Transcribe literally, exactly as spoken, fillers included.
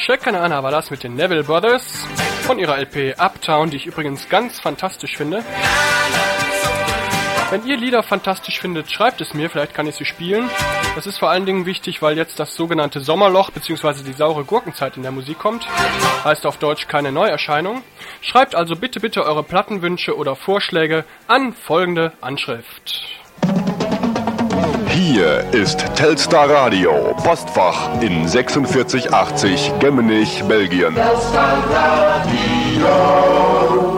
Shakana Anna war das mit den Neville Brothers von ihrer L P Uptown, die ich übrigens ganz fantastisch finde. Wenn ihr Lieder fantastisch findet, schreibt es mir, vielleicht kann ich sie spielen. Das ist vor allen Dingen wichtig, weil jetzt das sogenannte Sommerloch bzw. die saure Gurkenzeit in der Musik kommt. Heißt auf Deutsch keine Neuerscheinung. Schreibt also bitte, bitte eure Plattenwünsche oder Vorschläge an folgende Anschrift. Hier ist Telstar Radio, Postfach in sechsundvierzig achtzig, Gemmenich, Belgien. Telstar Radio.